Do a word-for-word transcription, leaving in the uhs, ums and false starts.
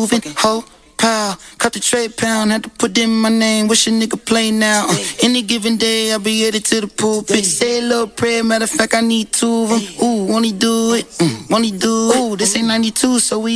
moving. Ho, pow, cut the tray pound, had to put in my name. Wish a nigga play now. Uh, any given day, I'll be headed to the pulpit. Say a little prayer, matter of fact, I need two of them. Ooh, won't he do it? Mm, won't he do it? Ooh, this ain't ninety-two, so we